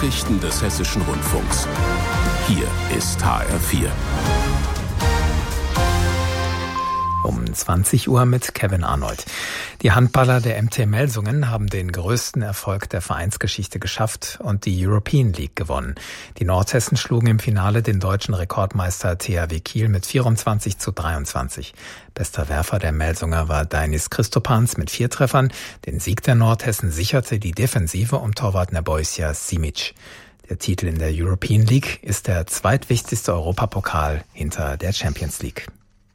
Nachrichten des Hessischen Rundfunks. Hier ist HR4. Um 20 Uhr mit Kevin Arnold. Die Handballer der MT Melsungen haben den größten Erfolg der Vereinsgeschichte geschafft und die European League gewonnen. Die Nordhessen schlugen im Finale den deutschen Rekordmeister THW Kiel mit 24:23. Bester Werfer der Melsunger war Dainis Christopans mit 4 Treffern. Den Sieg der Nordhessen sicherte die Defensive um Torwart Nebojša Simic. Der Titel in der European League ist der zweitwichtigste Europapokal hinter der Champions League.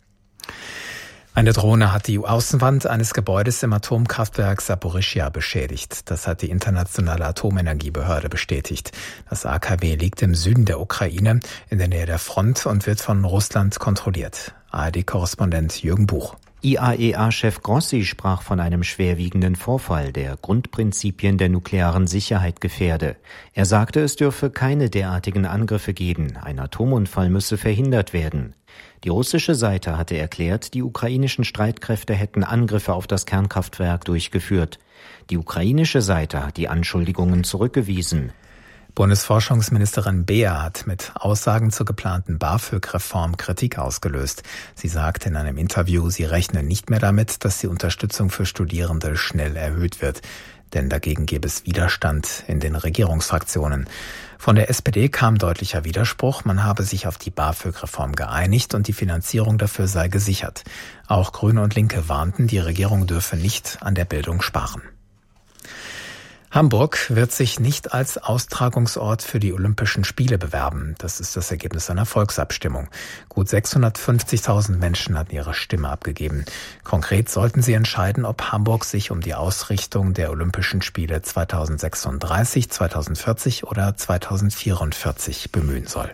Eine Drohne hat die Außenwand eines Gebäudes im Atomkraftwerk Saporischschja beschädigt. Das hat die Internationale Atomenergiebehörde bestätigt. Das AKW liegt im Süden der Ukraine, in der Nähe der Front und wird von Russland kontrolliert. ARD-Korrespondent Jürgen Buch. IAEA-Chef Grossi sprach von einem schwerwiegenden Vorfall, der Grundprinzipien der nuklearen Sicherheit gefährde. Er sagte, es dürfe keine derartigen Angriffe geben. Ein Atomunfall müsse verhindert werden. Die russische Seite hatte erklärt, die ukrainischen Streitkräfte hätten Angriffe auf das Kernkraftwerk durchgeführt. Die ukrainische Seite hat die Anschuldigungen zurückgewiesen. Bundesforschungsministerin Beer hat mit Aussagen zur geplanten BAföG-Reform Kritik ausgelöst. Sie sagte in einem Interview, sie rechne nicht mehr damit, dass die Unterstützung für Studierende schnell erhöht wird. Denn dagegen gäbe es Widerstand in den Regierungsfraktionen. Von der SPD kam deutlicher Widerspruch, man habe sich auf die BAföG-Reform geeinigt und die Finanzierung dafür sei gesichert. Auch Grüne und Linke warnten, die Regierung dürfe nicht an der Bildung sparen. Hamburg wird sich nicht als Austragungsort für die Olympischen Spiele bewerben. Das ist das Ergebnis einer Volksabstimmung. Gut 650.000 Menschen hatten ihre Stimme abgegeben. Konkret sollten sie entscheiden, ob Hamburg sich um die Ausrichtung der Olympischen Spiele 2036, 2040 oder 2044 bemühen soll.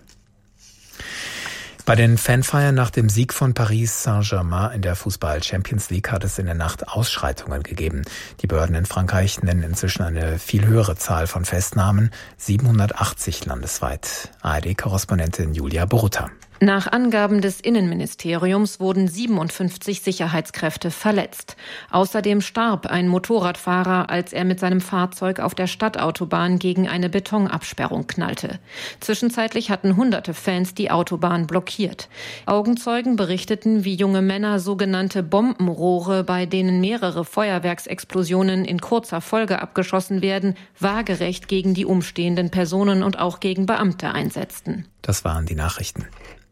Bei den Fanfeiern nach dem Sieg von Paris Saint-Germain in der Fußball-Champions League hat es in der Nacht Ausschreitungen gegeben. Die Behörden in Frankreich nennen inzwischen eine viel höhere Zahl von Festnahmen, 780 landesweit. ARD-Korrespondentin Julia Borutta. Nach Angaben des Innenministeriums wurden 57 Sicherheitskräfte verletzt. Außerdem starb ein Motorradfahrer, als er mit seinem Fahrzeug auf der Stadtautobahn gegen eine Betonabsperrung knallte. Zwischenzeitlich hatten hunderte Fans die Autobahn blockiert. Augenzeugen berichteten, wie junge Männer sogenannte Bombenrohre, bei denen mehrere Feuerwerksexplosionen in kurzer Folge abgeschossen werden, waagerecht gegen die umstehenden Personen und auch gegen Beamte einsetzten. Das waren die Nachrichten.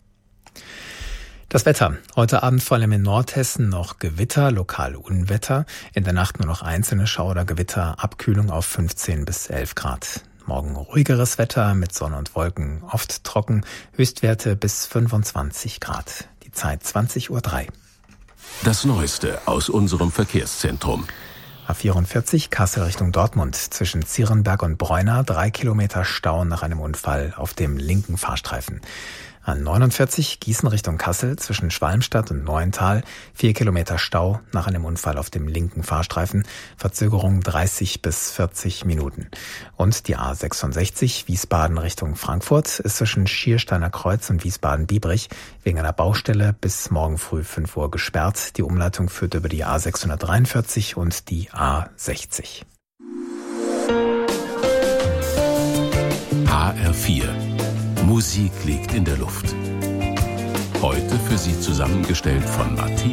Das Wetter. Heute Abend vor allem in Nordhessen noch Gewitter, lokal Unwetter. In der Nacht nur noch einzelne Schauer oder Gewitter, Abkühlung auf 15 bis 11 Grad. Morgen ruhigeres Wetter mit Sonne und Wolken, oft trocken, Höchstwerte bis 25 Grad. Die Zeit 20:03 Uhr. Das Neueste aus unserem Verkehrszentrum. A44 Kassel Richtung Dortmund. Zwischen Zierenberg und Bräuna 3 Kilometer Stau nach einem Unfall auf dem linken Fahrstreifen. A49 Gießen Richtung Kassel zwischen Schwalmstadt und Neuental 4 Kilometer Stau nach einem Unfall auf dem linken Fahrstreifen. Verzögerung 30 bis 40 Minuten. Und die A66 Wiesbaden Richtung Frankfurt ist zwischen Schiersteiner Kreuz und Wiesbaden-Biebrich wegen einer Baustelle bis morgen früh 5 Uhr gesperrt. Die Umleitung führt über die A643 und die A60. HR4. Musik liegt in der Luft. Heute für Sie zusammengestellt von Matthias